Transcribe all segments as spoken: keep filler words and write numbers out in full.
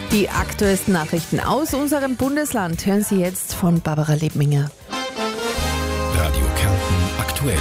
Die aktuellsten Nachrichten aus unserem Bundesland hören Sie jetzt von Barbara Lebminger. Radio Kärnten aktuell.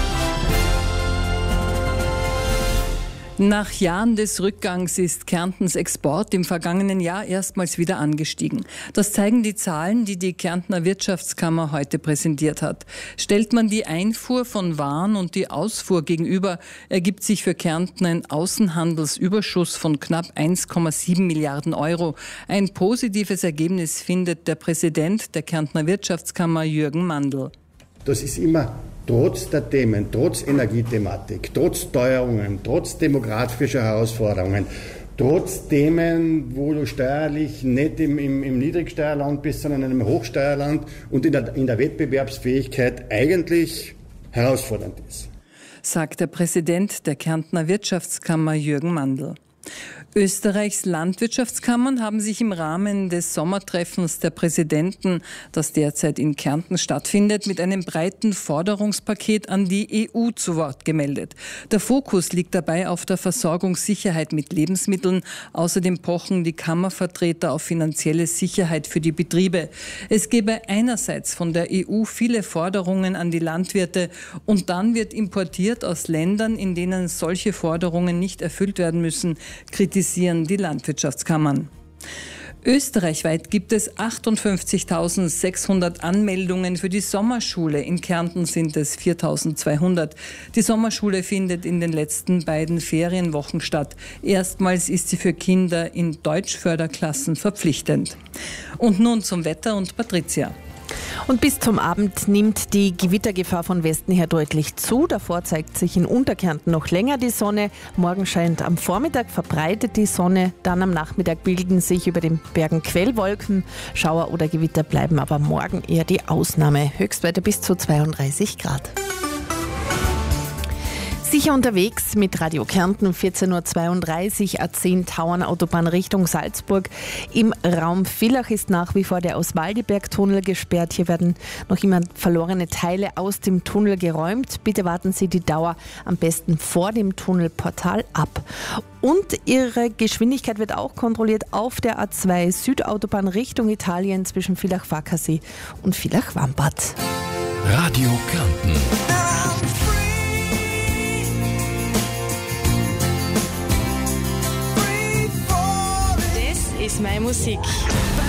Nach Jahren des Rückgangs ist Kärntens Export im vergangenen Jahr erstmals wieder angestiegen. Das zeigen die Zahlen, die die Kärntner Wirtschaftskammer heute präsentiert hat. Stellt man die Einfuhr von Waren und die Ausfuhr gegenüber, ergibt sich für Kärnten ein Außenhandelsüberschuss von knapp eins Komma sieben Milliarden Euro. Ein positives Ergebnis findet der Präsident der Kärntner Wirtschaftskammer Jürgen Mandl. Das ist immer trotz der Themen, trotz Energiethematik, trotz Teuerungen, trotz demografischer Herausforderungen, trotz Themen, wo du steuerlich nicht im, im, im Niedrigsteuerland bist, sondern in einem Hochsteuerland und in der, in der Wettbewerbsfähigkeit eigentlich herausfordernd ist. Sagt der Präsident der Kärntner Wirtschaftskammer Jürgen Mandl. Österreichs Landwirtschaftskammern haben sich im Rahmen des Sommertreffens der Präsidenten, das derzeit in Kärnten stattfindet, mit einem breiten Forderungspaket an die E U zu Wort gemeldet. Der Fokus liegt dabei auf der Versorgungssicherheit mit Lebensmitteln. Außerdem pochen die Kammervertreter auf finanzielle Sicherheit für die Betriebe. Es gebe einerseits von der E U viele Forderungen an die Landwirte und dann wird importiert aus Ländern, in denen solche Forderungen nicht erfüllt werden müssen, kritisieren die Landwirtschaftskammern. Österreichweit gibt es achtundfünfzigtausendsechshundert Anmeldungen für die Sommerschule. In Kärnten sind es viertausendzweihundert. Die Sommerschule findet in den letzten beiden Ferienwochen statt. Erstmals ist sie für Kinder in Deutschförderklassen verpflichtend. Und nun zum Wetter und Patricia. Und bis zum Abend nimmt die Gewittergefahr von Westen her deutlich zu. Davor zeigt sich in Unterkärnten noch länger die Sonne. Morgen scheint am Vormittag verbreitet die Sonne. Dann am Nachmittag bilden sich über den Bergen Quellwolken. Schauer oder Gewitter bleiben aber morgen eher die Ausnahme. Höchstwerte bis zu zweiunddreißig Grad. Sicher unterwegs mit Radio Kärnten, vierzehn Uhr zweiunddreißig, A zehn Tauern Autobahn Richtung Salzburg. Im Raum Villach ist nach wie vor der Auswaldiberg-Tunnel gesperrt. Hier werden noch immer verlorene Teile aus dem Tunnel geräumt. Bitte warten Sie die Dauer am besten vor dem Tunnelportal ab. Und Ihre Geschwindigkeit wird auch kontrolliert auf der A zwei Südautobahn Richtung Italien zwischen Villach-Wackersee und Villach-Wambat. Radio Kärnten. Ist meine Musik.